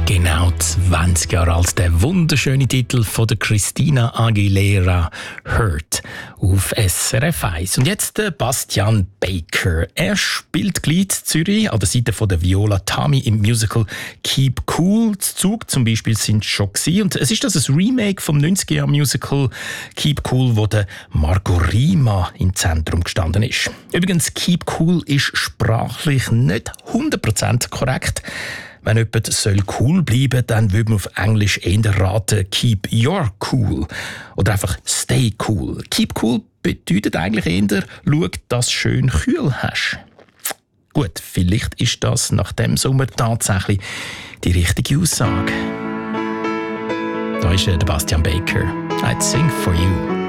Genau 20 Jahre alt, der wunderschöne Titel von der Christina Aguilera, «Hurt» auf SRF 1. Und jetzt der Bastian Baker. Er spielt Glied Zürich an der Seite von der Viola Tammy im Musical «Keep Cool». Das Zug zum Beispiel sind schon gewesen. Und es ist das ein Remake vom 90er-Jahr-Musical «Keep Cool», wo der Margot Rima im Zentrum gestanden ist. Übrigens, «Keep Cool» ist sprachlich nicht 100% korrekt. Wenn jemand cool bleiben soll, dann würde man auf Englisch eher raten «keep your cool» oder einfach «stay cool». «Keep cool» bedeutet eigentlich eher «schau, dass du schön kühl hast». Gut, vielleicht ist das nach dem Sommer tatsächlich die richtige Aussage. Da ist der Bastian Baker. «I'd sing for you».